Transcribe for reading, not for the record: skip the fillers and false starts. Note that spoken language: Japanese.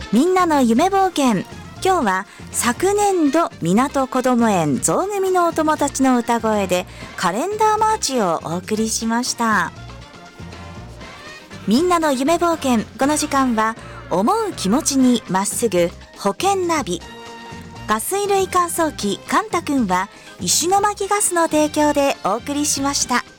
みんなの夢冒険。今日は昨年度港こども園ゾウ組のお友達の歌声でカレンダーマーチをお送りしました。みんなの夢冒険。この時間は思う気持ちにまっすぐ保険ナビ、ガス衣類乾燥機カンタ君は石巻ガスの提供でお送りしました。